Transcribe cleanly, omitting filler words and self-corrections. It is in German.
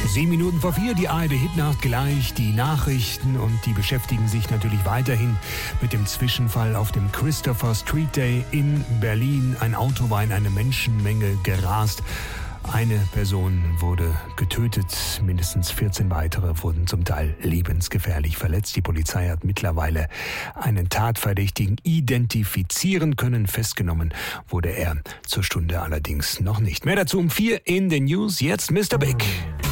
7:04, die ARD-Hitnacht gleich, die Nachrichten, und die beschäftigen sich natürlich weiterhin mit dem Zwischenfall auf dem Christopher Street Day in Berlin. Ein Auto war in eine Menschenmenge gerast. Eine Person wurde getötet, mindestens 14 weitere wurden zum Teil lebensgefährlich verletzt. Die Polizei hat mittlerweile einen Tatverdächtigen identifizieren können. Festgenommen wurde er zur Stunde allerdings noch nicht. Mehr dazu um 4 in den News. Jetzt Mr. Big.